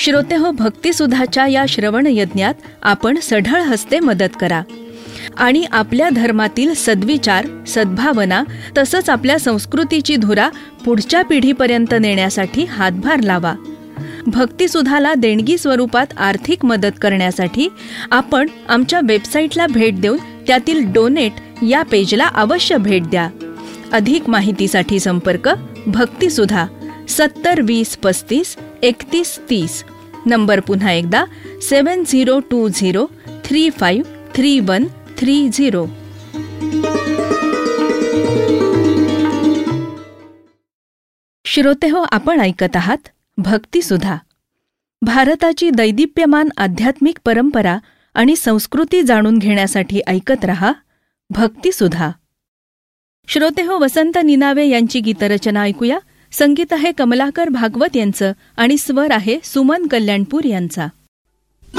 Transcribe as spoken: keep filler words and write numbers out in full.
श्रोतेहो, भक्तिसुधाच्या या श्रवण यज्ञात आपण सढळ हस्ते मदत करा आणि आपल्या धर्मातील सद्विचार, सद्भावना तसंच आपल्या संस्कृतीची धुरा पुढच्या पिढीपर्यंत नेण्यासाठी हातभार लावा. भक्तिसुधाला देणगी स्वरूपात आर्थिक मदत करण्यासाठी आपण आमच्या वेबसाईटला भेट देऊन त्यातील डोनेट या पेजला अवश्य भेट द्या. अधिक माहितीसाठी संपर्क भक्तिसुधा सत्तर वीस पस्तीस एकतीस तीस. नंबर पुन्हा एकदा सेवन zero to zero three five three one three zero. श्रोतेहो, आपण ऐकत आहात भक्तिसुधा. भारताची दैदिप्यमान आध्यात्मिक परंपरा आणि संस्कृती जाणून घेण्यासाठी ऐकत रहा भक्तिसुधा. श्रोतेहो, वसंत निनावे यांची गीतरचना ऐकूया. संगीत आहे कमलाकर भागवत यांचं आणि स्वर आहे सुमन कल्याणपूर यांचा.